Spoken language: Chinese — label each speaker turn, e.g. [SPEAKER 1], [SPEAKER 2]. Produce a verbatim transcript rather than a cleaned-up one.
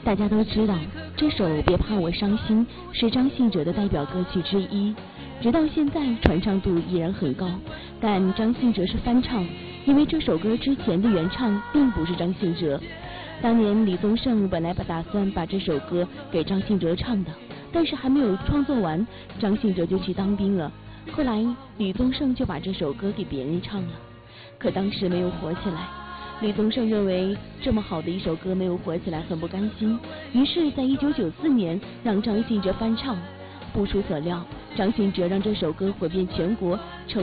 [SPEAKER 1] 大家都知道，这首《别怕我伤心》是张信哲的代表歌曲之一，直到现在传唱度依然很高。但张信哲是翻唱，因为这首歌之前的原唱并不是张信哲。当年李宗盛本来把打算把这首歌给张信哲唱的，但是还没有创作完，张信哲就去当兵了。后来李宗盛就把这首歌给别人唱了，可当时没有火起来。李宗盛认为这么好的一首歌没有火起来，很不甘心，于是在一九九四年让张信哲翻唱。不出所料，张信哲让这首歌火遍全国，成